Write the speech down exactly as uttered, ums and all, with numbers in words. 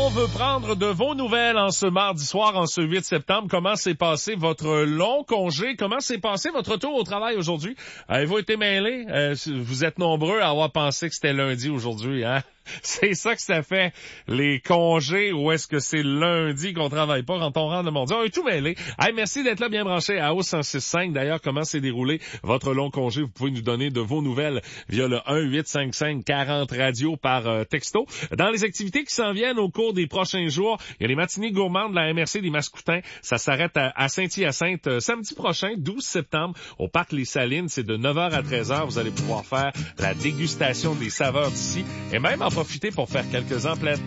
On veut prendre de vos nouvelles en ce mardi soir, en ce huit septembre. Comment s'est passé votre long congé? Comment s'est passé votre retour au travail aujourd'hui? Avez-vous été mêlés? Euh, vous êtes nombreux à avoir pensé que c'était lundi aujourd'hui, hein? C'est ça que ça fait, les congés, ou est-ce que c'est lundi qu'on travaille pas quand on rentre le monde? On est tout mêlé. Hey, merci d'être là bien branché à O cent six cinq. D'ailleurs, comment s'est déroulé votre long congé? Vous pouvez nous donner de vos nouvelles via le un huit cinq cinq quarante radio par euh, texto. Dans les activités qui s'en viennent au cours des prochains jours, il y a les matinées gourmandes de la M R C des Mascoutins. Ça s'arrête à, à Saint-Hyacinthe euh, samedi prochain, douze septembre, au Parc Les Salines. C'est de neuf heures à treize heures. Vous allez pouvoir faire la dégustation des saveurs d'ici et même en profiter pour faire quelques emplettes.